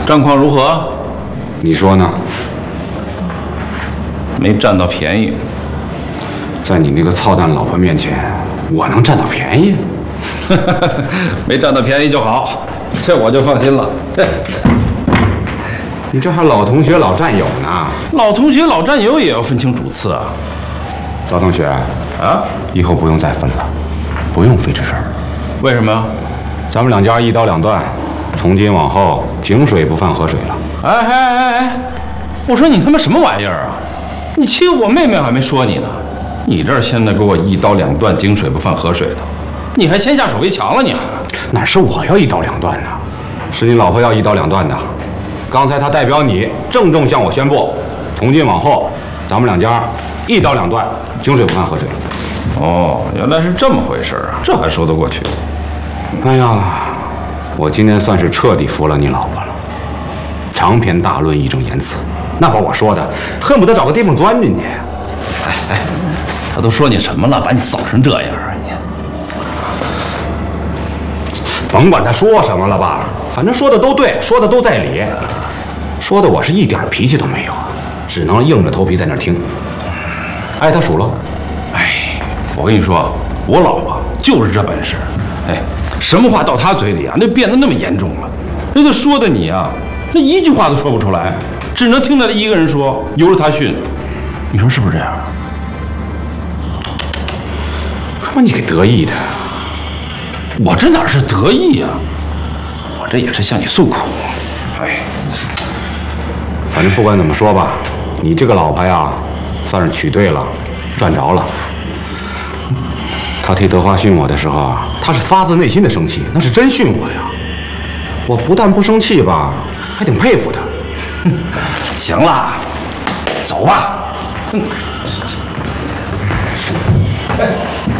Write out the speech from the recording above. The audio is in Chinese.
战况如何？ 你说呢？ 没占到便宜。 在你那个操蛋老婆面前，我能占到便宜？ 没占到便宜就好，这我就放心了。 你这还老同学老战友呢？ 老同学老战友也要分清主次啊。 老同学啊， 以后不用再分了，不用费这事儿。 为什么呀？ 咱们两家一刀两断，从今往后井水不犯河水了。 哎！我说你他妈什么玩意儿啊？你欺负我妹妹还没说你呢，你这儿现在给我一刀两断，井水不犯河水的，你还先下手为强了你还？ 哪是我要一刀两断呢？是你老婆要一刀两断的。刚才她代表你郑重向我宣布，从今往后咱们两家一刀两断，井水不犯河水了。 哦，原来是这么回事啊，这还说得过去。 哎呀，我今天算是彻底服了你老婆了，长篇大论，义正言辞，那把我说的恨不得找个地方钻进去。 哎，他都说你什么了，把你扫成这样啊你？ 甭管他说什么了吧，反正说的都对，说的都在理，说的我是一点脾气都没有，只能硬着头皮在那儿听。挨他数落。 哎，我跟你说，我老婆就是这本事。哎，什么话到她嘴里啊，那变得那么严重了。那就说的你啊，那一句话都说不出来，只能听他一个人说，由着他训。你说是不是这样啊？ 把你给得意的。 我这哪是得意呀？我这也是向你诉苦。哎， 反正不管怎么说吧，你这个老婆呀，算是娶对了，赚着了。他替德华训我的时候啊，他是发自内心的生气，那是真训我呀。我不但不生气吧，还挺佩服他。 行了，走吧。哎。